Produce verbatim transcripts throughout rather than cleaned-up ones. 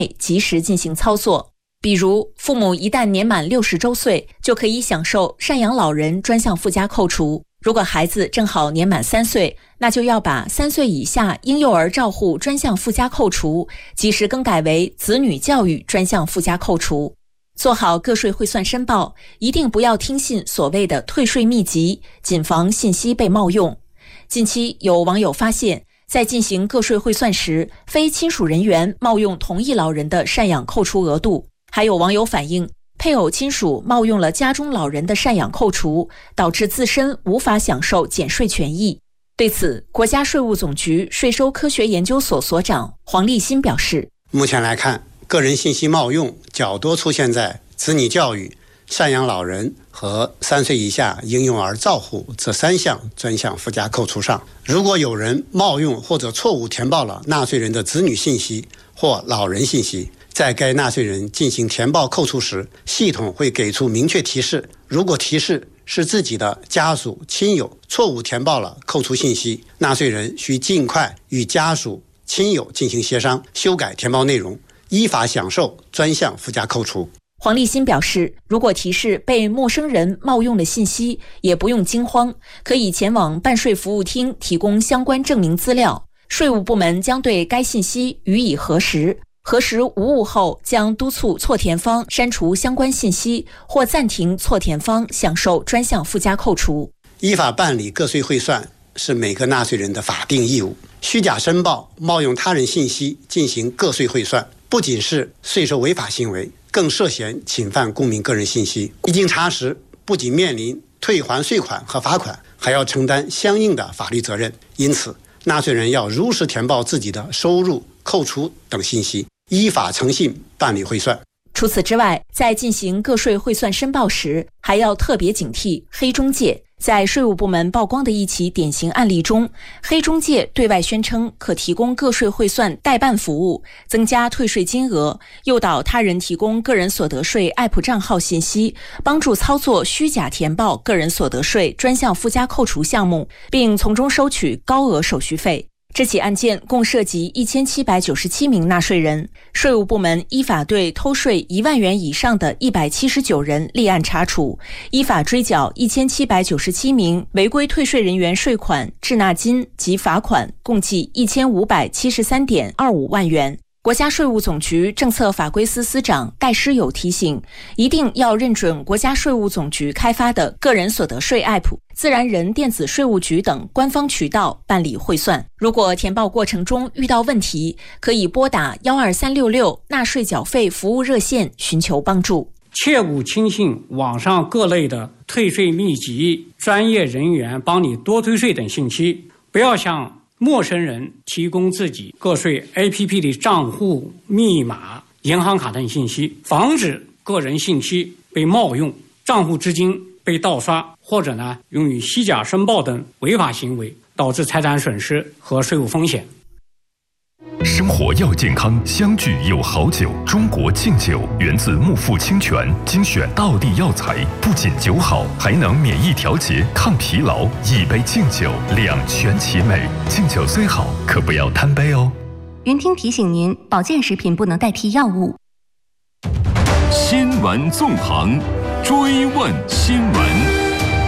及时进行操作。比如，父母一旦年满六十周岁，就可以享受赡养老人专项附加扣除。如果孩子正好年满三岁，那就要把三岁以下婴幼儿照护专项附加扣除及时更改为子女教育专项附加扣除。做好个税汇算申报，一定不要听信所谓的退税秘籍，谨防信息被冒用。近期有网友发现，在进行个税汇算时，非亲属人员冒用同一老人的赡养扣除额度，还有网友反映，配偶亲属冒用了家中老人的赡养扣除，导致自身无法享受减税权益。对此，国家税务总局税收科学研究所所长黄立新表示， 目前来看，个人信息冒用较多出现在子女教育、赡养老人和三岁以下婴幼儿照护这三项专项附加扣除上。如果有人冒用或者错误填报了纳税人的子女信息或老人信息，在该纳税人进行填报扣除时，系统会给出明确提示。如果提示是自己的家属、亲友错误填报了扣除信息，纳税人需尽快与家属、亲友进行协商，修改填报内容，依法享受专项附加扣除。 黄立新表示，如果提示被陌生人冒用的信息，也不用惊慌，可以前往办税服务厅提供相关证明资料，税务部门将对该信息予以核实。核实无误后，将督促错填方删除相关信息，或暂停错填方享受专项附加扣除。 依法办理个税汇算是每个纳税人的法定义务。虚假申报、冒用他人信息进行个税汇算，不仅是税收违法行为，更涉嫌侵犯公民个人信息。一经查实，不仅面临退还税款和罚款，还要承担相应的法律责任。因此，纳税人要如实填报自己的收入、扣除等信息，依法诚信办理汇算。 除此之外，在进行个税汇算申报时，还要特别警惕黑中介。在税务部门曝光的一起典型案例中，黑中介对外宣称可提供个税汇算代办服务，增加退税金额，诱导他人提供个人所得税 A P P 账号信息，帮助操作虚假填报个人所得税专项附加扣除项目，并从中收取高额手续费。这起案件共涉及一千七百九十七名纳税人，税务部门依法对偷税一万元以上的一百七十九人立案查处，依法追缴一千七百九十七名违规退税人员税款、滞纳金及罚款，共计一千五百七十三点二五万元。国家税务总局政策法规司司长戴诗友提醒，一定要认准国家税务总局开发的个人所得税 A P P、自然人电子税务局等官方渠道办理汇算。如果填报过程中遇到问题，可以拨打一二三六六纳税缴费服务热线寻求帮助。 切勿轻信网上各类的退税秘籍、专业人员帮你多退税等信息，不要向陌生人提供自己个税 A P P 的账户、密码、银行卡等信息，防止个人信息被冒用、账户资金被盗刷，或者呢用于虚假申报等违法行为，导致财产损失和税务风险。 生活要健康，相聚有好酒。中国敬酒源自木富清泉，精选道地药材，不仅酒好，还能免疫调节、抗疲劳。一杯敬酒，两全其美。敬酒虽好，可不要贪杯哦。 云听提醒您，保健食品不能代替药物。 新闻纵横，追问新闻。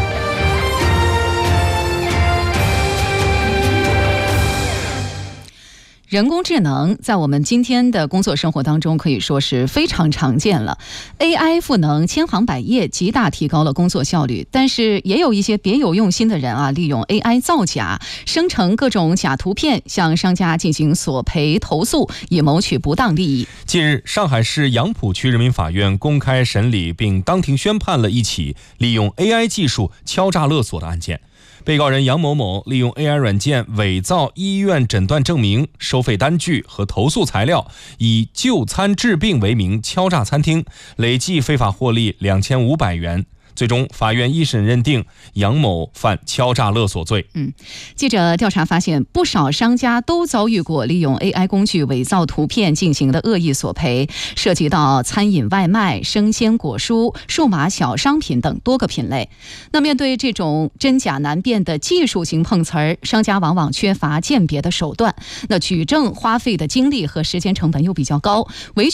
人工智能在我们今天的工作生活当中可以说是非常常见了。 A I 赋能千行百业，极大提高了工作效率，但是也有一些别有用心的人啊，利用 A I 造假，生成各种假图片，向商家进行索赔投诉，以谋取不当利益。 近日，上海市杨浦区人民法院公开审理并当庭宣判了一起利用 A I 技术敲诈勒索的案件。被告人杨某某利用 A I 软件伪造医院诊断证明、收费单据和投诉材料，以就餐治病为名敲诈餐厅，累计非法获利两千五百元。 最终法院一审认定杨某犯敲诈勒索罪。 嗯，记者调查发现，不少商家都遭遇过利用 A I 工具伪造图片进行的恶意索赔，涉及到餐饮外卖、生鲜果蔬、数码小商品等多个品类。那面对这种真假难辨的技术型碰瓷儿，商家往往缺乏鉴别的手段，那举证花费的精力和时间成本又比较高，维